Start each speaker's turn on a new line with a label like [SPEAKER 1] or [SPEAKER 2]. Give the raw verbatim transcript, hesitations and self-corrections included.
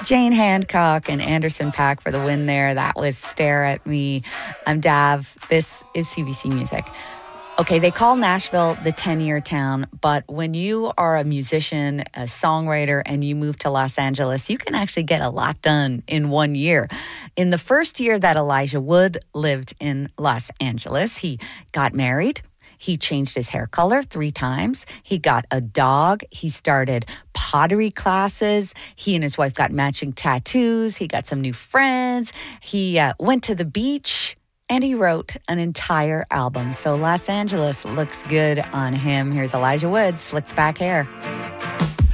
[SPEAKER 1] Jane Hancock and Anderson .Paak for the win there. That was Stare at Me. I'm Dav. This is C B C Music. Okay, they call Nashville the ten-year town, but when you are a musician, a songwriter, and you move to Los Angeles, you can actually get a lot done in one year. In the first year that Elijah Wood lived in Los Angeles, he got married. He changed his hair color three times. He got a dog. He started pottery classes. He and his wife got matching tattoos. He got some new friends. He uh, went to the beach. And he wrote an entire album. So Los Angeles looks good on him. Here's Elijah Wood, slicked back hair.